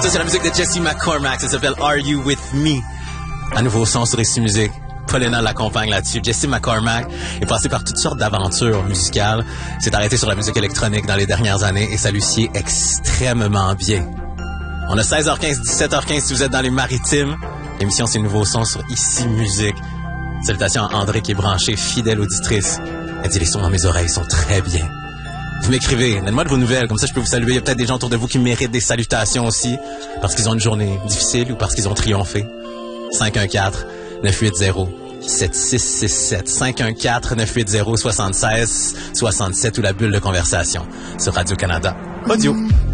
Ça, c'est la musique de Jesse McCormack. Ça s'appelle Are You With Me? Un nouveau son sur Ici Musique. Paulina l'accompagne là-dessus. Jesse McCormack est passé par toutes sortes d'aventures musicales. S'est arrêté sur la musique électronique dans les dernières années et ça lui sied extrêmement bien. On a 16h15, 17h15 si vous êtes dans les Maritimes. L'émission, c'est Nouveau Son sur Ici Musique. Salutations à André qui est branchée, fidèle auditrice. Elle dit, les sons dans mes oreilles sont très bien. Vous m'écrivez, donnez-moi de vos nouvelles, comme ça je peux vous saluer. Il y a peut-être des gens autour de vous qui méritent des salutations aussi, parce qu'ils ont une journée difficile ou parce qu'ils ont triomphé. 514-980-7667. 514-980-7667 ou la bulle de conversation sur Radio-Canada Audio.